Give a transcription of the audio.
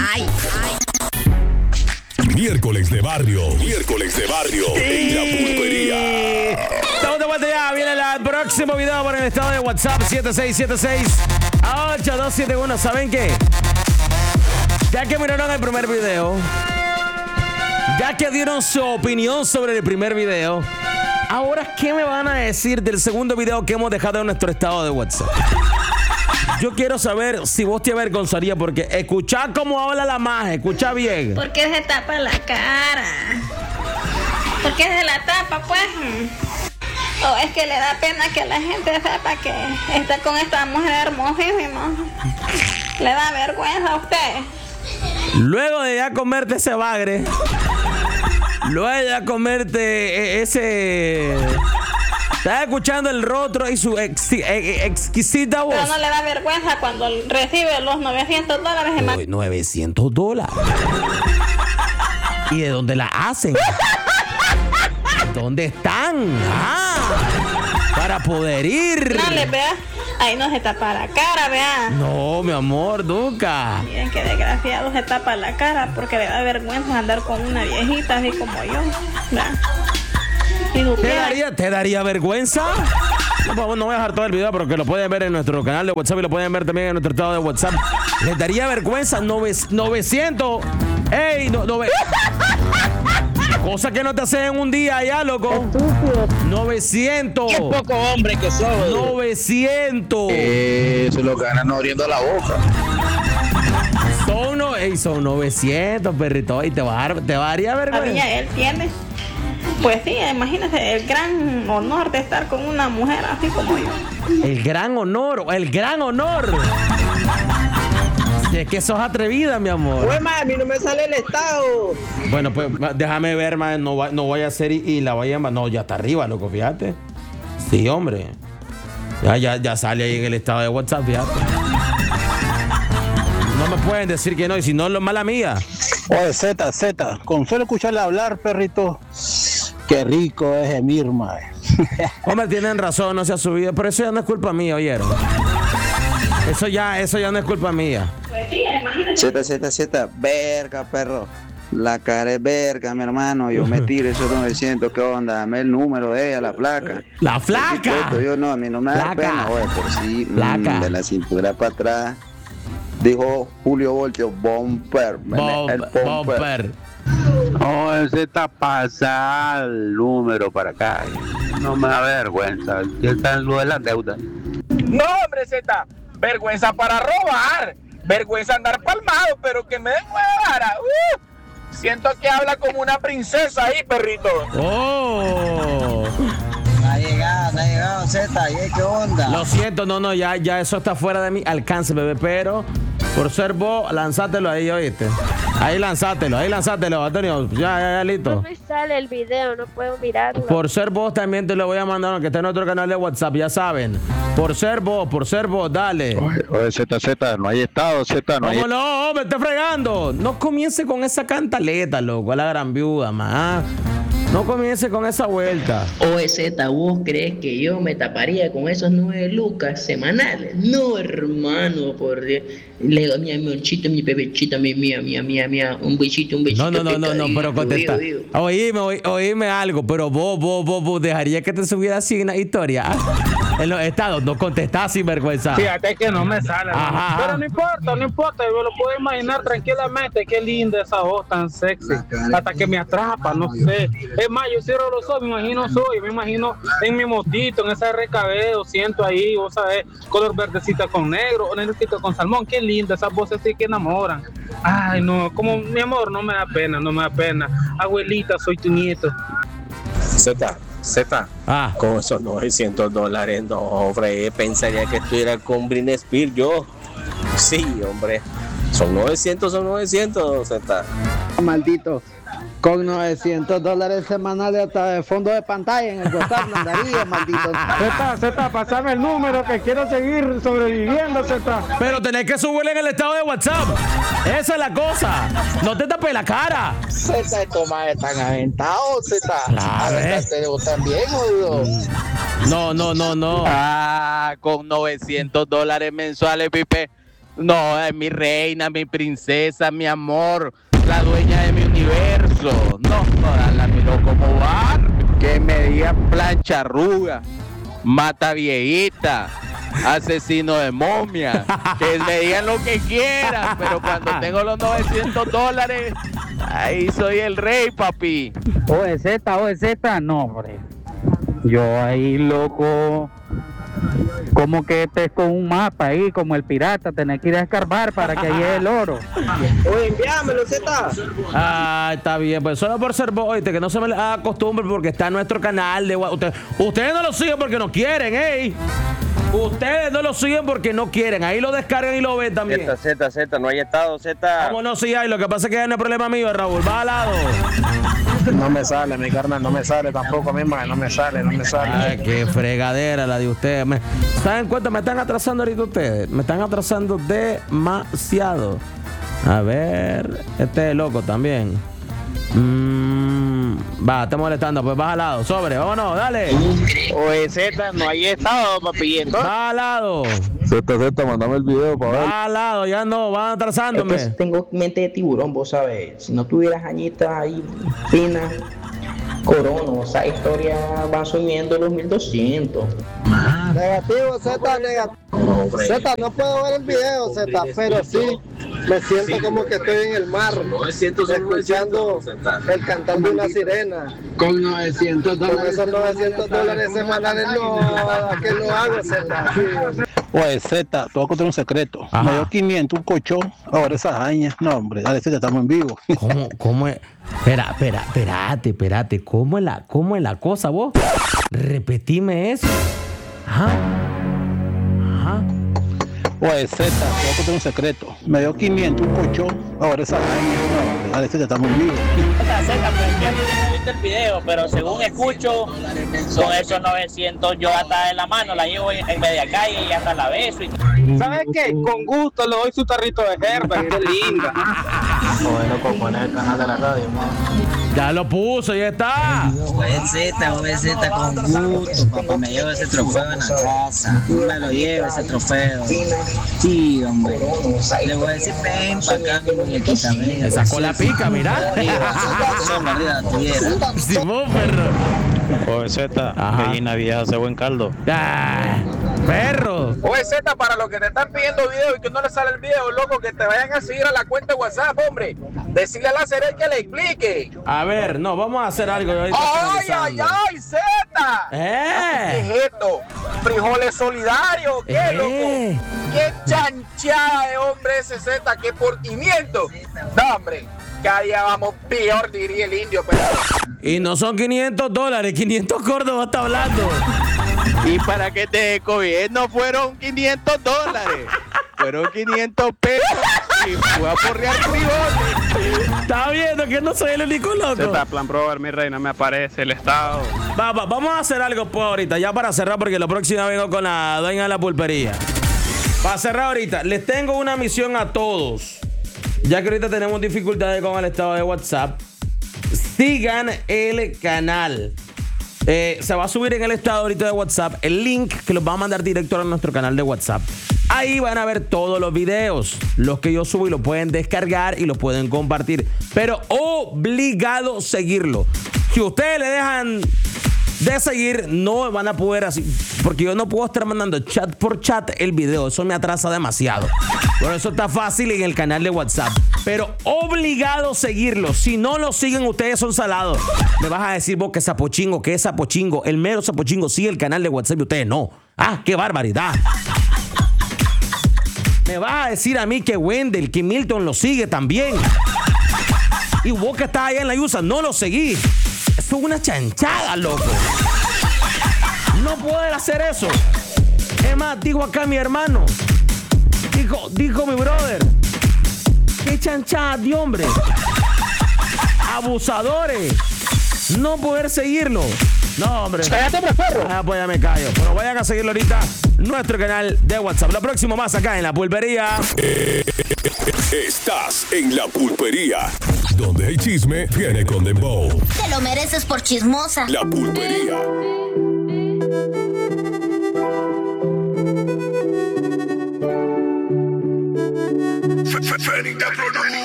Miércoles de barrio. En la pulpería. Estamos de vuelta ya. Viene el próximo video por el estado de WhatsApp 7676-8271. ¿Saben qué? Ya que miraron el primer video, ya que dieron su opinión sobre el primer video, ahora, ¿qué me van a decir del segundo video que hemos dejado en nuestro estado de WhatsApp? Yo quiero saber si vos te avergonzaría, porque escuchá cómo habla la maja, escucha bien. ¿Por qué se tapa la cara? ¿Por qué se la tapa, pues? ¿O es que le da pena que la gente sepa que está con esta mujer hermosísima? ¿Le da vergüenza a usted? Luego de ya comerte ese bagre, luego de ya comerte ese... Estás escuchando el rostro y su exquisita voz. Pero no le da vergüenza cuando recibe los $900 en Uy, $900. ¿Y de dónde la hacen? ¿Dónde están? Para poder ir. No le vea. Ahí no se tapa la cara, vea. No, mi amor, nunca. Miren qué desgraciado se tapa la cara porque le da vergüenza andar con una viejita así como yo. ¿Vea? ¿Te daría vergüenza? No voy a dejar todo el video porque lo pueden ver en nuestro canal de WhatsApp y lo pueden ver también en nuestro estado de WhatsApp. ¿Les daría vergüenza? 900. ¡Ey! Cosa que no te hacen en un día ya, loco. 900. Qué poco hombre que sos. 900. Se lo ganan abriendo la boca. Son 900, perrito. Y te daría vergüenza. Todavía él tiene. Pues sí, imagínese el gran honor de estar con una mujer así como yo. El gran honor. Si es que sos atrevida, mi amor. Pues, mami, no me sale el estado. Bueno, pues déjame ver, man. No vaya a ser y la vaya a... No, ya está arriba, loco, fíjate. Sí, hombre. Ya sale ahí en el estado de WhatsApp, fíjate. No me pueden decir que no, y si no, lo mala mía. Oye, Z, con solo escucharle hablar, perrito, qué rico es Emir, mae. Hombre, tienen razón, no se ha subido, pero eso ya no es culpa mía, ¿oyeron? Eso ya no es culpa mía. Pues sí, imagínate. Z, verga, perro. La cara es verga, mi hermano. Yo me tiro esos 900, ¿qué onda? Dame el número de ella, la placa. ¡La flaca! Yo no, a mí no me da pena, oye, por sí, de la cintura para atrás. Dijo Julio Voltio, Bomper. Bomper. Oye, Z, pasa el número para acá. No me da vergüenza. ¿Qué tal lo de la deuda? No, hombre, Z. Vergüenza para robar. Vergüenza andar palmado, pero que me den huevara. Siento que habla como una princesa ahí, perrito. ¡Oh! No ha llegado, Z. ¿Y qué onda? Lo siento, ya eso está fuera de mi alcance, bebé, pero por ser vos, lanzátelo ahí, ¿oíste? Ahí lanzátelo, Antonio. Ya, listo. No me sale el video, no puedo mirarlo. Por ser vos también te lo voy a mandar, aunque está en otro canal de WhatsApp, ya saben. Por ser vos, dale. Oye, Z, no hay estado, Z, no hay... ¿Cómo no? Me está fregando. No comience con esa cantaleta, loco, a la gran viuda, ma. No comience con esa vuelta. Oye, Z, ¿vos crees que yo me taparía con esos 9 lucas semanales? No, hermano, por Dios. Le digo, mi amorchito, mi bebechito, mía, un besito. No, pero contesta. Oíme algo, pero vos dejaría que te subiera así una historia. En los estados, no contestás sin vergüenza. Fíjate que no me sale. Ajá. Pero no importa, yo lo puedo imaginar tranquilamente. Qué linda esa voz tan sexy. Hasta que me atrapa, no sé. Es más, yo cierro los ojos, me imagino en mi motito, en esa RKB, siento ahí, vos sabés, color verdecita con negro, o negrito con salmón. Qué linda, esas voces sí que enamoran. Ay, no, como mi amor, no me da pena. Abuelita, soy tu nieto. Z, con esos $900, no, hombre, pensaría que estuviera con Britney Spears yo. Sí, hombre, son 900, Z. Maldito, con $900 semanales hasta de fondo de pantalla en el WhatsApp mandaría, maldito. Z, pasame el número que quiero seguir sobreviviendo, Z. Pero tenés que subirle en el estado de WhatsApp. Esa es la cosa. No te tapes la cara. Z, estos más están aventados, Z. Claro, vos también, jodido. No. Con $900 mensuales, Pipe. No, es mi reina, mi princesa, mi amor, la dueña de mi universo. No, toda la miro como va. Que me diga plancha arruga, mata viejita, asesino de momia, que me digan lo que quieran, pero cuando tengo los $900, ahí soy el rey, papi. OZ, no, hombre. Yo ahí, loco, como que pesco un mapa ahí, como el pirata, tenés que ir a escarbar para que llegue el oro. Oye, envíamelo, Z. Ah, está bien, pues solo por ser vos, oíste, que no se me acostumbre porque está en nuestro canal de WhatsApp. Ustedes no lo siguen porque no quieren, Ustedes no lo siguen porque no quieren. Ahí lo descargan y lo ven también. Z, no hay estado, Z. ¿Cómo no? Sí hay. Lo que pasa es que no es problema mío, Raúl. Va al lado. No me sale, mi carnal, no me sale tampoco, mi hermano, no me sale. Ay, qué fregadera la de ustedes. ¿Se dan cuenta? Me están atrasando ahorita ustedes. Me están atrasando demasiado. A ver, este es loco también. Va, está molestando, pues va al lado, sobre, vámonos, dale. Oye, Z, no hay estado, papi. Va al lado. Z, mandame el video para ver. Va al lado, ya no, van atrasándome. Es que tengo mente de tiburón, vos sabés. Si no tuvieras añitas ahí finas, corono, esa historia va subiendo los 1200. Negativo, Z, negativo. Z, no puedo ver el video, Z, pero sí me siento como que estoy en el mar, escuchando el cantar de una sirena. Con $900. Con esos $900 semanales, no, que no hago, Z. Oye, Z, te voy a contar un secreto. Ajá. Me dio 500, un colchón, ahora esas añas. No, hombre, dale, Z, estamos en vivo. ¿Cómo es? Espérate. ¿Cómo es la cosa, vos? Repetime eso. Ajá. Oye, Z, te voy a contar un secreto. Me dio 500, un colchón, ahora esas añas. No, hombre, dale, Z, estamos en vivo. Z, no he visto el video, pero según escucho, son esos 900, yo hasta en la mano la llevo en media calle y hasta la beso. ¿Sabes qué? Con gusto le doy su tarrito de Herbert, qué linda. Bueno, componer el canal de la radio, Ya lo puso, ya está. OZ, con gusto, papá, me llevo ese trofeo en la casa. Me lo llevo ese trofeo. Sí, hombre. Le voy a decir, ven para acá, mi muñequita, ven. Me sacó la pica, mirá. Simón, perro. Oye, Z, gallina vieja hace buen caldo. Perro. Oye, Z, para los que te están pidiendo video y que no les sale el video, loco, que te vayan a seguir a la cuenta de WhatsApp, hombre. Decirle a la Cerel que le explique. A ver, no, vamos a hacer algo. ¡Ay, Z! ¿Qué es esto? ¿Frijoles solidarios? ¿Qué, loco? ¡Qué chanchada de hombre ese Z! ¡Qué por 500! No, hombre, cada día vamos peor, diría el indio, pero... Y no son $500, 500 Córdoba está hablando. Y para que te dé COVID, no fueron $500, fueron 500 pesos. Y fue a porrear frijoles. Está viendo que no soy el único loco. Z, plan probar, mi reina, me aparece el estado. Vamos a hacer algo pues ahorita, ya para cerrar, porque la próxima vengo con la dueña de la pulpería. Para cerrar ahorita, les tengo una misión a todos. Ya que ahorita tenemos dificultades con el estado de WhatsApp, sigan el canal. Se va a subir en el estado ahorita de WhatsApp el link que los va a mandar directo a nuestro canal de WhatsApp. Ahí van a ver todos los videos, los que yo subo, y los pueden descargar y los pueden compartir. Pero obligado seguirlo. Si ustedes le dejan de seguir, no van a poder así, porque yo no puedo estar mandando chat por chat el video, eso me atrasa demasiado. Por eso está fácil en el canal de WhatsApp, pero obligado seguirlo. Si no lo siguen, ustedes son salados. Me vas a decir vos que sapochingo, el mero sapochingo sigue el canal de WhatsApp y ustedes no. Ah, qué barbaridad. Me vas a decir a mí que Wendell, que Milton lo sigue también, y vos que estás allá en la USA no lo seguís. Eso es una chanchada, loco. No poder hacer eso. Es más, dijo acá mi hermano. Dijo mi brother. Qué chanchada de hombre. Abusadores. No poder seguirlo. No, hombre. Cállate, perro. Ah, pues ya me callo. Pero vayan a seguirlo ahorita. Nuestro canal de WhatsApp. Lo próximo más acá en La Pulpería. Estás en La Pulpería, donde el chisme viene con dembow. Te lo mereces por chismosa. La Pulpería. Benita Produce.